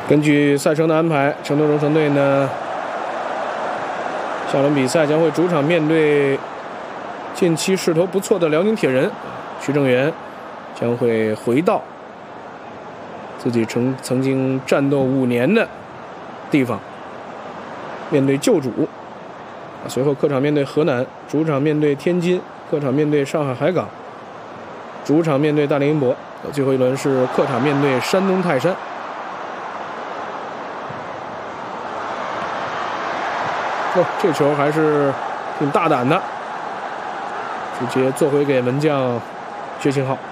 根据赛程的安排，成都荣城队呢，下轮比赛将会主场面对近期势头不错的辽宁铁人，徐正源将会回到自己曾经战斗5年的地方，面对旧主。随后客场面对河南，主场面对天津，客场面对上海海港，主场面对大连银博，最后一轮是客场面对山东泰山。这球还是挺大胆的，直接做回给门将薛庆浩。